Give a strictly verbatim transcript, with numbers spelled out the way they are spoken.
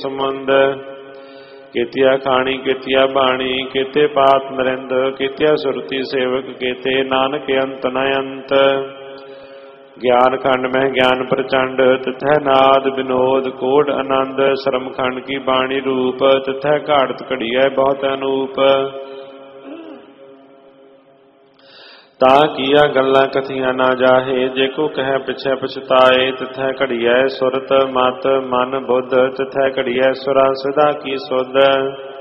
ਸਮੁੰਦ। ਕੀਤਿਆ ਖਾਣੀ ਕੀਤਿਆ ਬਾਣੀ ਕੀਤੇ ਪਾਤ ਨਰਿੰਦ ਕੀਤਿਆ ਸੁਰਤੀ ਸੇਵਕ ਕੀਤੇ ਨਾਨਕ ਅੰਤ ਨ ਅੰਤ। ਗਿਆਨ ਖੰਡ ਮਹਿ ਗਿਆਨ ਪ੍ਰਚੰਡ ਤਿਥੈ ਨਾਦ ਵਿਨੋਦ ਕੋਟ ਆਨੰਦ। ਸ਼ਰਮ ਖੰਡ ਕੀ ਬਾਣੀ ਰੂਪ ਤਿਥੈ ਘਾੜਤ ਘੜੀਐ ਬਹੁਤ ਅਨੂਪ। ਤਾ ਕੀਆ ਗੱਲਾਂ ਕਥੀਆਂ ਨਾ ਜਾਹੇ ਜੇ ਕੋ ਕਹਿ ਪਿਛੈ ਪਛਤਾਏ। ਤਿਥੈ ਘੜੀਐ ਸੁਰਤ ਮਤ ਮਨ ਬੁੱਧ ਤਿਥੈ ਘੜੀਐ ਸੁਰਾ ਸਿਧਾ ਕੀ ਸੁਧ।